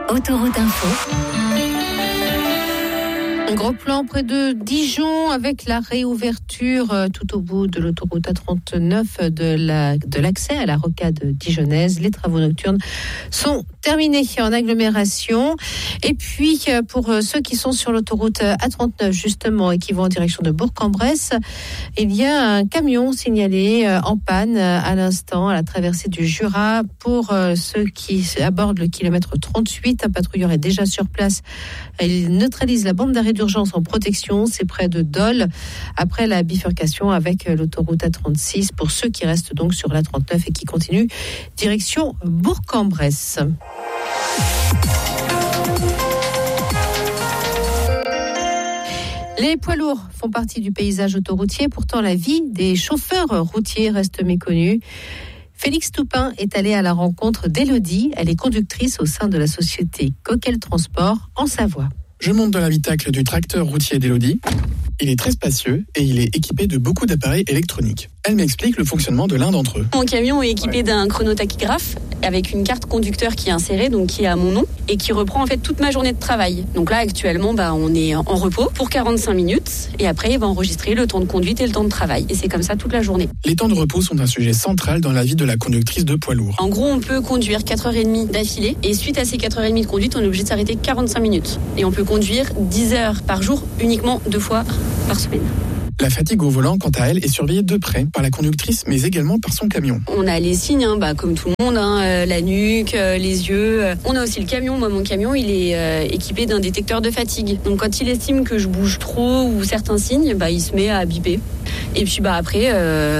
Autoroute Info. Un gros plan près de Dijon avec la réouverture tout au bout de l'autoroute A39 de l'accès à la rocade dijonnaise. Les travaux nocturnes sont terminés en agglomération. Et puis, pour ceux qui sont sur l'autoroute A39 justement et qui vont en direction de Bourg-en-Bresse, il y a un camion signalé en panne à l'instant à la traversée du Jura. Pour ceux qui abordent le kilomètre 38, un patrouilleur est déjà sur place. Il neutralise la bande d'arrêt d'urgence en protection. C'est près de Dole, après la bifurcation avec l'autoroute A36. Pour ceux qui restent donc sur l'A39 et qui continuent direction Bourg-en-Bresse. Les poids lourds font partie du paysage autoroutier. Pourtant, la vie des chauffeurs routiers reste méconnue. Félix Toupin est allé à la rencontre d'Élodie. Elle est conductrice au sein de la société Coquel Transport en Savoie. Je monte dans l'habitacle du tracteur routier d'Élodie. Il est très spacieux et il est équipé de beaucoup d'appareils électroniques. Elle m'explique le fonctionnement de l'un d'entre eux. Mon camion est équipé d'un chronotachygraphe avec une carte conducteur qui est insérée, donc qui est à mon nom et qui reprend en fait toute ma journée de travail. Donc là actuellement, on est en repos pour 45 minutes et après il va enregistrer le temps de conduite et le temps de travail. Et c'est comme ça toute la journée. Les temps de repos sont un sujet central dans la vie de la conductrice de poids lourd. En gros, on peut conduire 4h30 d'affilée et suite à ces 4h30 de conduite, on est obligé de s'arrêter 45 minutes. Et on peut conduire 10 heures par jour, uniquement 2 fois par semaine. La fatigue au volant, quant à elle, est surveillée de près par la conductrice, mais également par son camion. On a les signes, comme tout le monde, la nuque, les yeux. On a aussi le camion. Moi, mon camion, il est équipé d'un détecteur de fatigue. Donc, quand il estime que je bouge trop ou certains signes, il se met à biper. Et puis, après,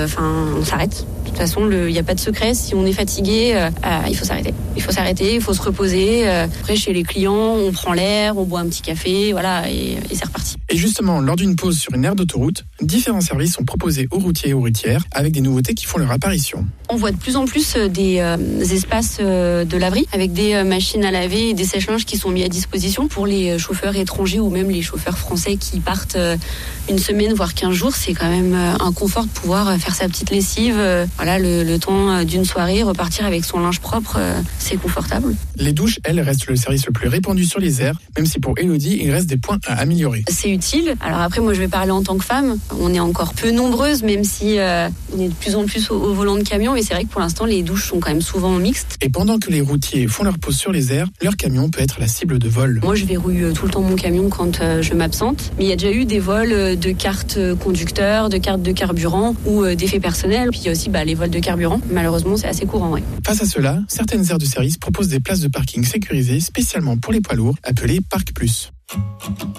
on s'arrête. De toute façon, il n'y a pas de secret. Si on est fatigué, il faut s'arrêter. Il faut se reposer. Après, chez les clients, on prend l'air, on boit un petit café, voilà, et c'est reparti. Et justement, lors d'une pause sur une aire d'autoroute, différents services sont proposés aux routiers et aux routières avec des nouveautés qui font leur apparition. On voit de plus en plus des espaces de laverie avec des machines à laver et des sèche-linges qui sont mis à disposition pour les chauffeurs étrangers ou même les chauffeurs français qui partent une semaine voire 15 jours. C'est quand même un confort de pouvoir faire sa petite lessive, le temps d'une soirée, repartir avec son linge propre, c'est confortable. Les douches, elles, restent le service le plus répandu sur les aires, même si pour Élodie, il reste des points à améliorer. C'est utile. Alors après, moi je vais parler en tant que femme. On est encore peu nombreuses, même si on est de plus en plus au volant de camion. Mais c'est vrai que pour l'instant, les douches sont quand même souvent mixtes. Et pendant que les routiers font leur pause sur les aires, leur camion peut être la cible de vol. Moi, je verrouille tout le temps mon camion quand je m'absente. Mais il y a déjà eu des vols de cartes conducteurs, de cartes de carburant ou d'effets personnels. Puis il y a aussi les vols de carburant. Malheureusement, c'est assez courant. Ouais. Face à cela, certaines aires de service proposent des places de parking sécurisées spécialement pour les poids lourds, appelées Parc Plus.